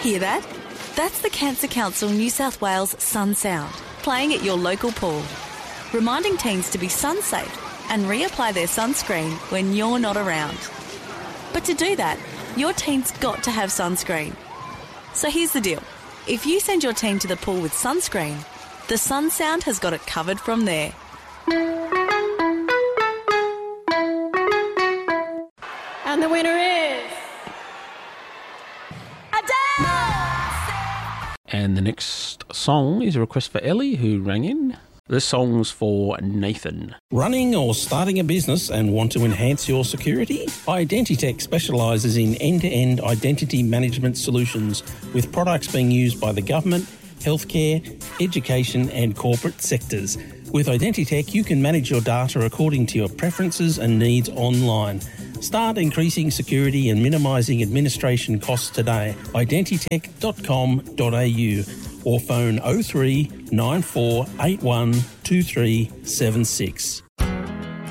Hear that? That's the Cancer Council New South Wales Sun Sound, playing at your local pool, reminding teens to be sun safe and reapply their sunscreen when you're not around. But to do that, your teen's got to have sunscreen. So here's the deal. If you send your teen to the pool with sunscreen, the Sun Sound has got it covered from there. And the winner is Adele! And the next song is a request for Ellie, who rang in. This song's for Nathan. Running or starting a business and want to enhance your security? Identitech specialises in end-to-end identity management solutions with products being used by the government, healthcare, education and corporate sectors. With Identitech, you can manage your data according to your preferences and needs online. Start increasing security and minimising administration costs today. Identitech.com.au or phone 03 9481 2376.